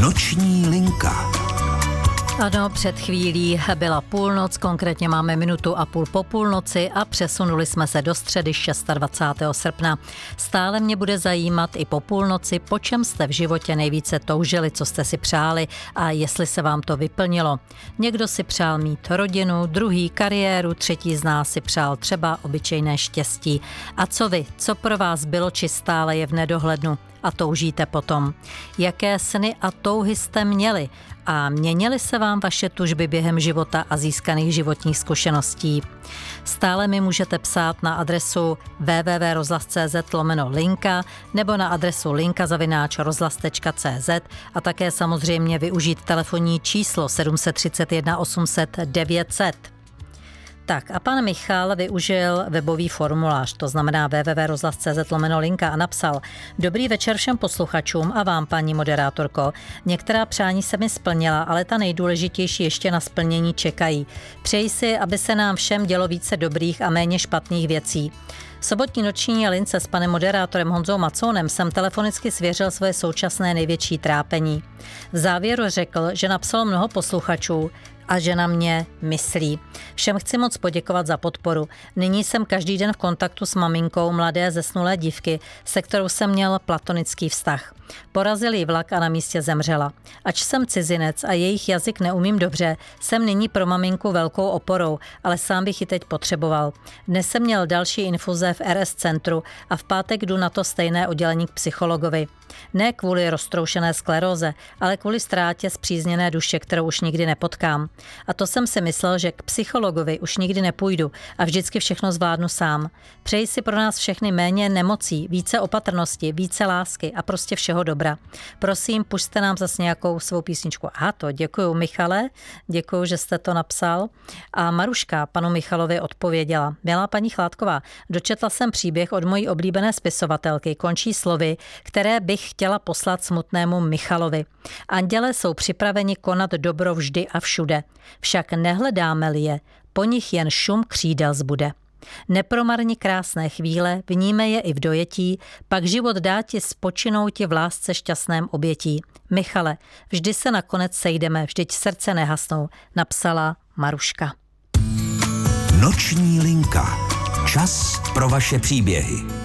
Noční linka. Ano, před chvílí byla půlnoc, konkrétně máme 1,5 minuty po půlnoci a přesunuli jsme se do středy 26. srpna. Stále mě bude zajímat i po půlnoci, po čem jste v životě nejvíce toužili, co jste si přáli a jestli se vám to vyplnilo. Někdo si přál mít rodinu, druhý kariéru, třetí z nás si přál třeba obyčejné štěstí. A co vy? Co pro vás bylo či stále je v nedohlednu a toužíte potom? Jaké sny a touhy jste měli? A měnily se vám vaše tužby během života a získaných životních zkušeností? Stále mi můžete psát na adresu www.rozhlas.cz/linka nebo na adresu linka@rozhlas.cz a také samozřejmě využít telefonní číslo 731 800 900. Tak a pan Michal využil webový formulář, to znamená www.rozhlas.cz/linka a napsal: Dobrý večer všem posluchačům a vám, paní moderátorko. Některá přání se mi splnila, ale ta nejdůležitější ještě na splnění čekají. Přeji si, aby se nám všem dělo více dobrých a méně špatných věcí. V sobotní noční lince s panem moderátorem Honzou Macounem jsem telefonicky svěřil svoje současné největší trápení. V závěru řekl, že napsalo mnoho posluchačů a že na mě myslí. Všem chci moc poděkovat za podporu. Nyní jsem každý den v kontaktu s maminkou mladé zesnulé dívky, se kterou jsem měl platonický vztah. Porazil jí vlak a na místě zemřela. Ač jsem cizinec a jejich jazyk neumím dobře, jsem nyní pro maminku velkou oporou, ale sám bych ji teď potřeboval. Dnes jsem měl další infuze v RS centru a v pátek jdu na to stejné oddělení k psychologovi. Ne kvůli roztroušené skleróze, ale kvůli ztrátě spřízněné duše, kterou už nikdy nepotkám. A to jsem si myslel, že k psychologovi už nikdy nepůjdu a vždycky všechno zvládnu sám. Přeji si pro nás všechny méně nemocí, více opatrnosti, více lásky a prostě všeho dobra. Prosím, pusťte nám zase nějakou svou písničku. Aha, to děkuju, Michale, děkuju, že jste to napsal. A Maruška panu Michalovi odpověděla: Milá paní Chládková, dočetla jsem příběh od mojí oblíbené spisovatelky, končí slovy, které bych chtěla poslat smutnému Michalovi. Andělé jsou připraveni konat dobro vždy a všude. Však nehledáme-li je, po nich jen šum křídel zbude. Nepromarni krásné chvíle, vníme je i v dojetí, pak život dá ti spočinouti v lásce šťastném obětí. Michale, vždy se nakonec sejdeme, vždyť srdce nehasnou, napsala Maruška. Noční linka. Čas pro vaše příběhy.